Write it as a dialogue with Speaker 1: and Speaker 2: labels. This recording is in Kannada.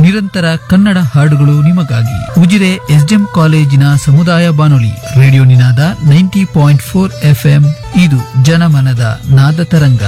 Speaker 1: ನಿರಂತರ ಕನ್ನಡ ಹಾಡುಗಳು ನಿಮಗಾಗಿ. ಉಜಿರೆ ಎಸ್ಡಿಎಂ ಕಾಲೇಜಿನ ಸಮುದಾಯ ಬಾನುಲಿ ರೇಡಿಯೋ ನಿನಾದ 90.4 FM. ಇದು ಜನಮನದ ನಾದ ತರಂಗ.